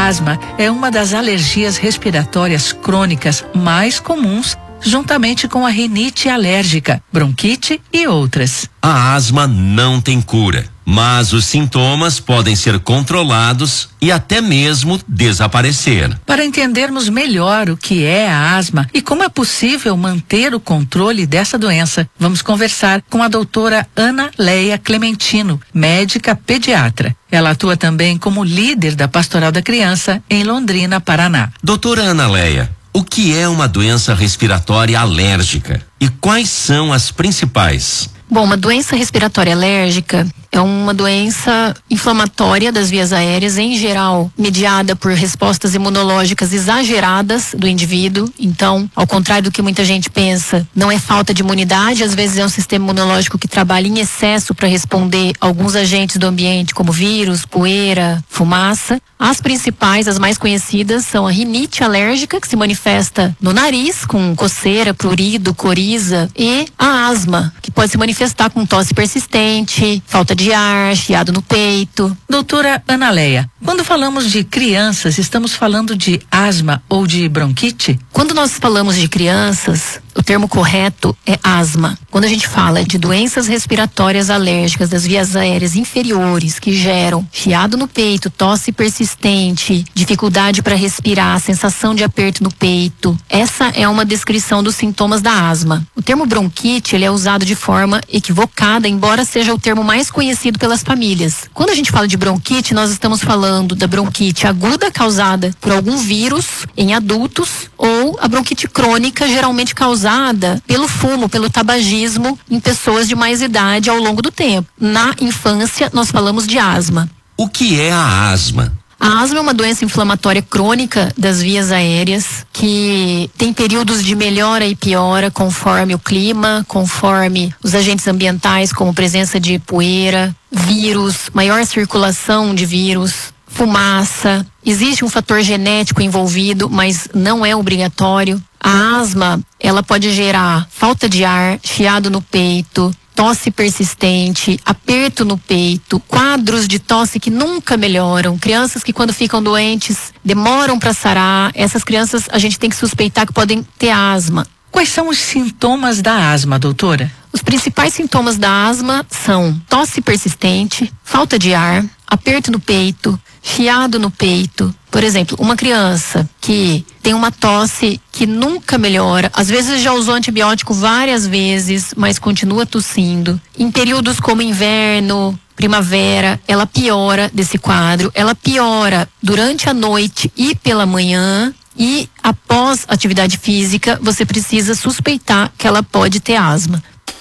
A asma é uma das alergias respiratórias crônicas mais comuns, juntamente com a rinite alérgica, bronquite e outras. A asma não tem cura, mas os sintomas podem ser controlados e até mesmo desaparecer. Para entendermos melhor o que é a asma e como é possível manter o controle dessa doença, vamos conversar com a doutora Ana Leia Clementino, médica pediatra. Ela atua também como líder da Pastoral da Criança em Londrina, Paraná. Doutora Ana Leia, o que é uma doença respiratória alérgica e quais são as principais? Bom, uma doença respiratória alérgica é uma doença inflamatória das vias aéreas, em geral, mediada por respostas imunológicas exageradas do indivíduo. Então, ao contrário do que muita gente pensa, não é falta de imunidade, às vezes é um sistema imunológico que trabalha em excesso para responder a alguns agentes do ambiente, como vírus, poeira, fumaça. As principais, as mais conhecidas, são a rinite alérgica, que se manifesta no nariz, com coceira, prurido, coriza, e a asma, que pode se manifestar com tosse persistente, falta de ar, chiado no peito. Doutora Ana Leia, quando falamos de crianças, estamos falando de asma ou de bronquite? Quando nós falamos de crianças, o termo correto é asma. Quando a gente fala de doenças respiratórias alérgicas das vias aéreas inferiores que geram chiado no peito, tosse persistente, dificuldade para respirar, sensação de aperto no peito, essa é uma descrição dos sintomas da asma. O termo bronquite, ele é usado de forma equivocada, embora seja o termo mais conhecido pelas famílias. Quando a gente fala de bronquite, nós estamos falando da bronquite aguda causada por algum vírus em adultos ou a bronquite crônica, geralmente causada pelo fumo, pelo tabagismo em pessoas de mais idade ao longo do tempo. Na infância, nós falamos de asma. O que é a asma? A asma é uma doença inflamatória crônica das vias aéreas que tem períodos de melhora e piora conforme o clima, conforme os agentes ambientais, como presença de poeira, vírus, maior circulação de vírus, fumaça. Existe um fator genético envolvido, mas não é obrigatório. A asma, ela pode gerar falta de ar, chiado no peito, tosse persistente, aperto no peito, quadros de tosse que nunca melhoram, crianças que quando ficam doentes demoram para sarar. Essas crianças a gente tem que suspeitar que podem ter asma. Quais são os sintomas da asma, doutora? Os principais sintomas da asma são tosse persistente, falta de ar, aperto no peito, chiado no peito. Por exemplo, uma criança que tem uma tosse que nunca melhora, às vezes já usou antibiótico várias vezes, mas continua tossindo. Em períodos como inverno, primavera, ela piora desse quadro, ela piora durante a noite e pela manhã. E após atividade física, você precisa suspeitar que ela pode ter asma.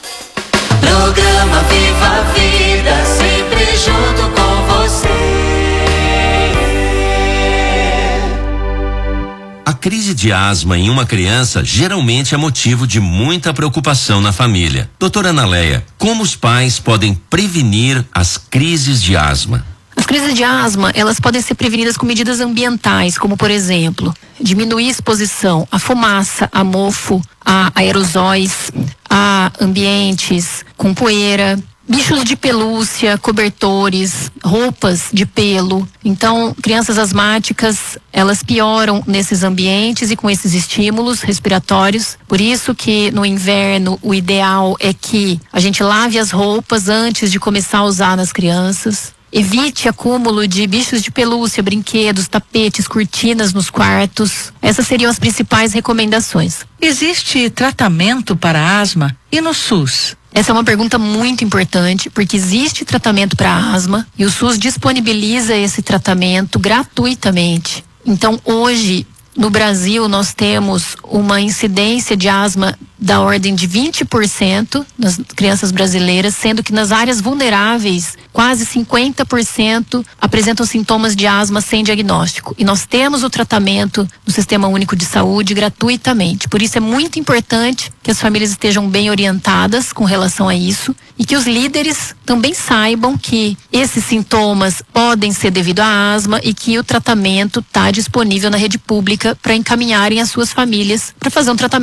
Programa Viva a Vida, sempre junto com você. A crise de asma em uma criança geralmente é motivo de muita preocupação na família. Doutora Ana Leia, como os pais podem prevenir as crises de asma? As crises de asma, elas podem ser prevenidas com medidas ambientais, como por exemplo, diminuir a exposição à fumaça, a mofo, a aerosóis, a ambientes com poeira, bichos de pelúcia, cobertores, roupas de pelo. Então, crianças asmáticas, elas pioram nesses ambientes e com esses estímulos respiratórios. Por isso que no inverno o ideal é que a gente lave as roupas antes de começar a usar nas crianças. Evite acúmulo de bichos de pelúcia, brinquedos, tapetes, cortinas nos quartos. Essas seriam as principais recomendações. Existe tratamento para asma e no SUS? Essa é uma pergunta muito importante, porque existe tratamento para asma e o SUS disponibiliza esse tratamento gratuitamente. Então, hoje, no Brasil, nós temos uma incidência de asma da ordem de 20% nas crianças brasileiras, sendo que nas áreas vulneráveis, quase 50% apresentam sintomas de asma sem diagnóstico. E nós temos o tratamento no Sistema Único de Saúde gratuitamente. Por isso é muito importante que as famílias estejam bem orientadas com relação a isso e que os líderes também saibam que esses sintomas podem ser devido à asma e que o tratamento está disponível na rede pública para encaminharem as suas famílias para fazer um tratamento